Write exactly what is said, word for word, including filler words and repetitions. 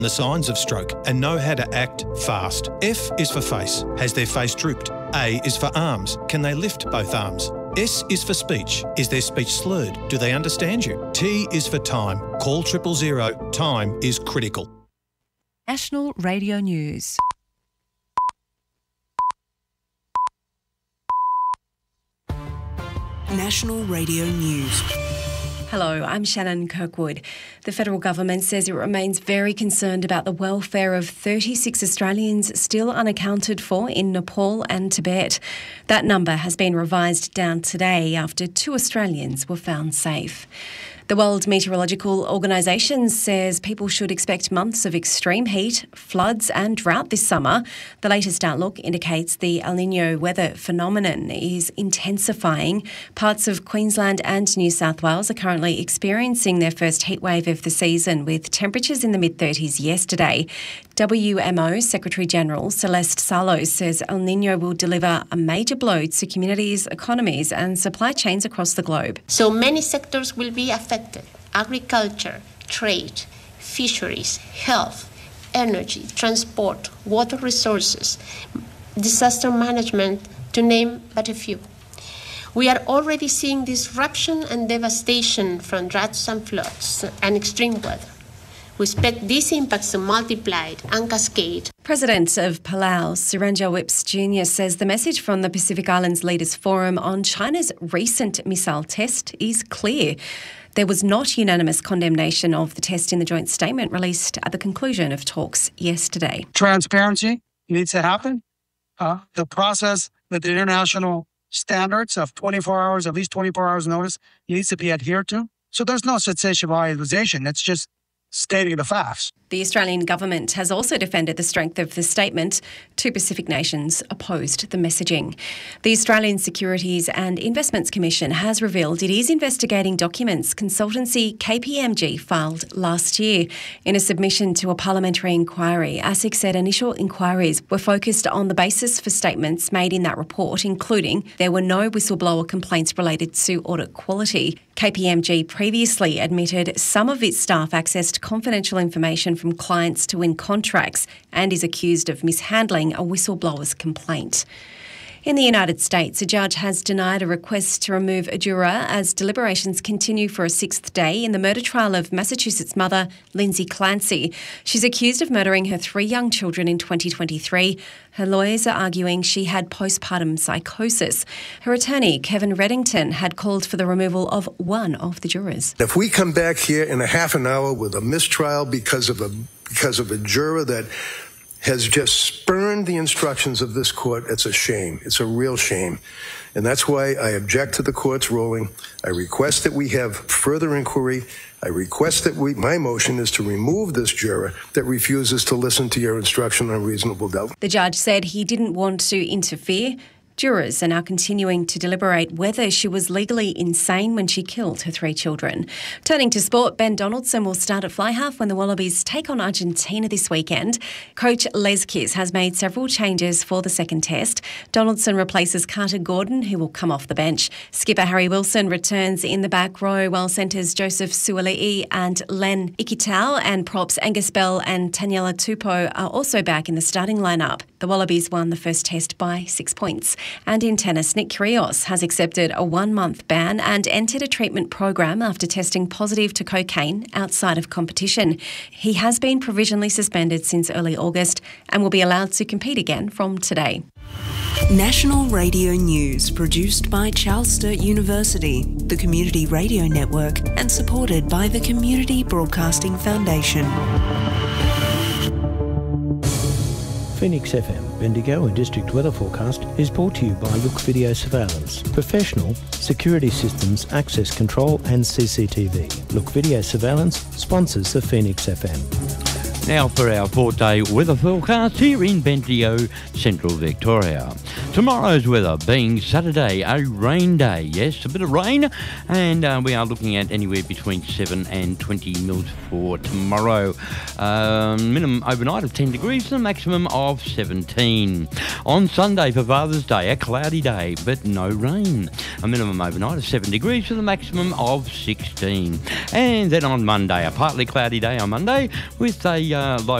the signs of stroke and know how to act fast. F is for face. Has their face drooped? A is for arms. Can they lift both arms? S is for speech. Is their speech slurred? Do they understand you? T is for time. Call triple zero. Time is critical. National Radio News. National Radio News. Hello, I'm Shannon Kirkwood. The federal government says it remains very concerned about the welfare of thirty-six Australians still unaccounted for in Nepal and Tibet. That number has been revised down today after two Australians were found safe. The World Meteorological Organisation says people should expect months of extreme heat, floods and drought this summer. The latest outlook indicates the El Niño weather phenomenon is intensifying. Parts of Queensland and New South Wales are currently experiencing their first heatwave of the season, with temperatures in the mid-thirties yesterday. W M O Secretary-General Celeste Salos says El Niño will deliver a major blow to communities, economies and supply chains across the globe. So many sectors will be affected. Agriculture, trade, fisheries, health, energy, transport, water resources, disaster management, to name but a few. We are already seeing disruption and devastation from droughts and floods and extreme weather. We expect these impacts to multiply and cascade. President of Palau, Surenja Whips Junior says the message from the Pacific Islands Leaders Forum on China's recent missile test is clear. There was not unanimous condemnation of the test in the joint statement released at the conclusion of talks yesterday. Transparency needs to happen. Uh, the process with the international standards of twenty-four hours, at least twenty-four hours notice, needs to be adhered to. So there's no sensationalization. It's just stating the facts. The Australian government has also defended the strength of the statement. Two Pacific nations opposed the messaging. The Australian Securities and Investments Commission has revealed it is investigating documents consultancy K P M G filed last year. In a submission to a parliamentary inquiry, ASIC said initial inquiries were focused on the basis for statements made in that report, including there were no whistleblower complaints related to audit quality. K P M G previously admitted some of its staff accessed confidential information from clients to win contracts and is accused of mishandling a whistleblower's complaint. In the United States, a judge has denied a request to remove a juror as deliberations continue for a sixth day in the murder trial of Massachusetts mother Lindsay Clancy. She's accused of murdering her three young children in twenty twenty-three. Her lawyers are arguing she had postpartum psychosis. Her attorney, Kevin Reddington, had called for the removal of one of the jurors. If we come back here in a half an hour with a mistrial because of a because of a juror that has just spurned the instructions of this court, it's a shame. It's a real shame. And that's why I object to the court's ruling. I request that we have further inquiry. I request that we, my motion is to remove this juror that refuses to listen to your instruction on reasonable doubt. The judge said he didn't want to interfere. Jurors are now continuing to deliberate whether she was legally insane when she killed her three children. Turning to sport, Ben Donaldson will start at fly half when the Wallabies take on Argentina this weekend. Coach Les Kiss has made several changes for the second test. Donaldson replaces Carter Gordon, who will come off the bench. Skipper Harry Wilson returns in the back row, while centres Joseph Suali'i and Len Ikitau and props Angus Bell and Taniela Tupou are also back in the starting lineup. The Wallabies won the first test by six points. And in tennis, Nick Kyrgios has accepted a one-month ban and entered a treatment program after testing positive to cocaine outside of competition. He has been provisionally suspended since early August and will be allowed to compete again from today. National Radio News, produced by Charles Sturt University, the Community Radio Network, and supported by the Community Broadcasting Foundation. Phoenix F M, Bendigo and District Weather Forecast is brought to you by Look Video Surveillance. Professional security systems, access control and C C T V. Look Video Surveillance sponsors the Phoenix F M. Now for our four-day weather forecast here in Bendigo, Central Victoria. Tomorrow's weather being Saturday, a rain day. Yes, a bit of rain, and uh, we are looking at anywhere between seven and twenty mils for tomorrow. Um, minimum overnight of ten degrees and a maximum of seventeen. On Sunday for Father's Day, a cloudy day, but no rain. A minimum overnight of seven degrees with a maximum of sixteen. And then on Monday, a partly cloudy day on Monday with a uh, low